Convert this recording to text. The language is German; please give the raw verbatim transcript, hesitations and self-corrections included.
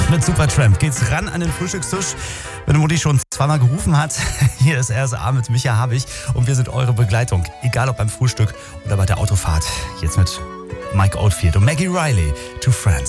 Mit Supertramp geht's ran an den Frühstückstisch. Wenn Mutti schon zweimal gerufen hat, hier ist R S A mit Micha Habich und wir sind eure Begleitung. Egal ob beim Frühstück oder bei der Autofahrt. Jetzt mit Mike Oldfield und Maggie Riley, Two Friends.